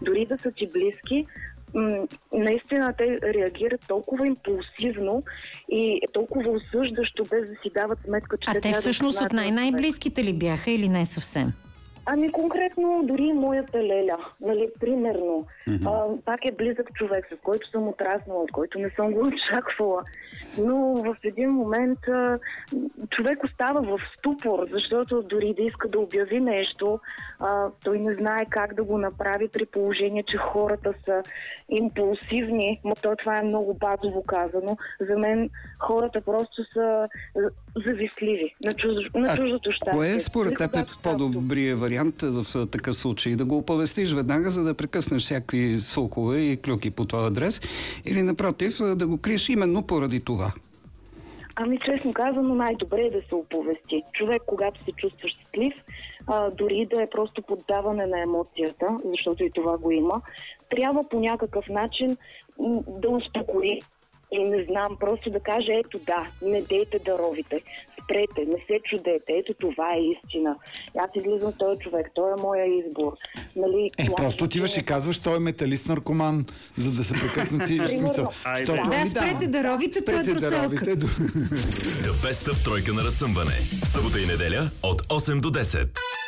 Дори да са ти близки, наистина те реагират толкова импулсивно и толкова осъждащо, без да си дават сметка, че те всъщност от най-близките ли бяха или не съвсем? Ами конкретно дори моята леля, нали, примерно. Пак е близък човек, с който съм отраснала, от който не съм го очаквала. Но в един момент човек остава в ступор, защото дори да иска да обяви нещо, той не знае как да го направи, при положение, че хората са импулсивни. Това е много базово казано. За мен хората просто са завистливи на чуждото щастие. Кое е според теб по-добрият вариант в такъв случай? Да го оповестиш веднага, за да прекъснеш всякакви слухове и клюки по този адрес, или напротив, да го криеш именно поради това? Ами честно казано, най-добре е да се оповести. Човек, когато се чувства щастлив, дори да е просто поддаване на емоцията, защото и това го има, трябва по някакъв начин да успокои. И не знам, просто да каже, ето да, не дейте да ровите, спрете, не се чудете, ето това е истина. Аз излизам с този човек, той е моя избор. Нали, просто отиваш и казваш, той е металист наркоман, за да се прекъснати смисъл. Да, спрете да ровите, той е проселка. The Best of тройка на разсъмване. Събота и неделя от 8 до 10.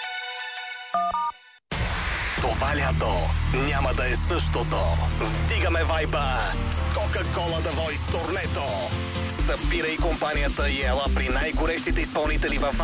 Това лято няма да е същото. Вдигаме вайба с Coca-Cola The Voice турнето. Събирай компанията и ела при най-горещите изпълнители в